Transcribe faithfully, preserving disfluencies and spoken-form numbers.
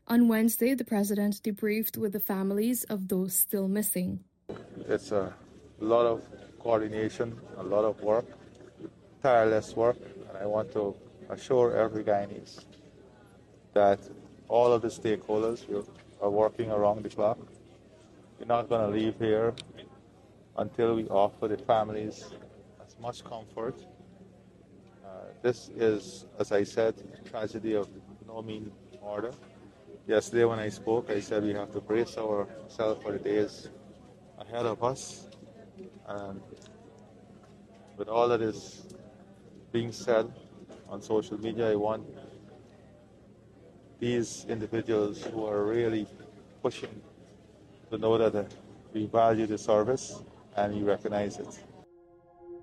On Wednesday, the president debriefed with the families of those still missing. It's a lot of coordination, a lot of work, tireless work, and I want to assure every Guyanese that all of the stakeholders are working around the clock. We're not going to leave here until we offer the families as much comfort. Uh, this is, as I said, a tragedy of no mean order. Yesterday when I spoke, I said we have to brace ourselves for the days ahead of us. And with all that is being said on social media, I want these individuals who are really pushing to know that we value the service and we recognize it.